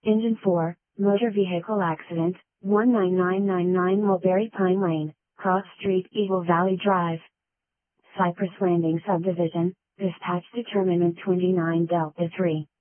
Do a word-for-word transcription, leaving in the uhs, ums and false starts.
Engine four, motor vehicle accident, one nine nine nine nine Mulberry Pine Lane, Cross Street, Eagle Valley Drive. Cypress Landing Subdivision, dispatch determinant twenty-nine Delta three.